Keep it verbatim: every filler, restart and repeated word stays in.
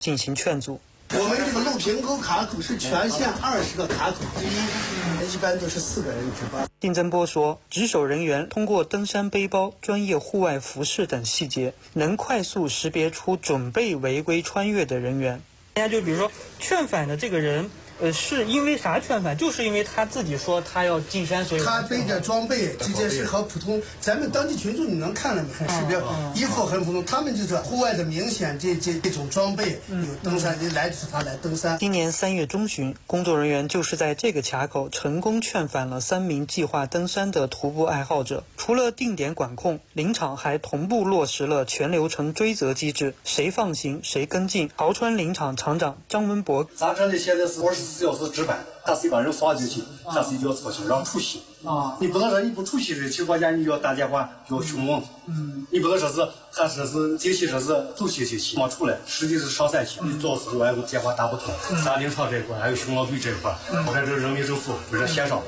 进行劝阻。 我们这个陆平沟卡口是全县二十个卡口之一，一般都是四个人值班。 丁增波说，值守人员通过登山背包、专业户外服饰等细节，能快速识别出准备违规穿越的人员。大家就比如说劝返的这个人，呃，是因为啥劝返？就是因为他自己说他要进山，所以他背着装备直接是和普通咱们当地群众，你能看了没？很识别，衣服很普通。他们就是户外的明显这这这种装备有登山，人来就是他来登山。 今年三月中旬，工作人员就是在这个卡口成功劝返了三名计划登山的徒步爱好者。除了定点管控，林场还同步落实了全流程追责机制，谁放行谁跟进。豪川林场场长张文博， 咱这里现在是二十四小时值班，但是一般人放进去，还是要操心让出席啊。你不能说你不出席的情况下，你就要打电话就要询问。嗯，你不能说是还说是进去说是走进去去，没出来，实际是上山去，你做事完后电话打不通。咱林场这一块还有巡逻队这一块，我看这人民政府不是线上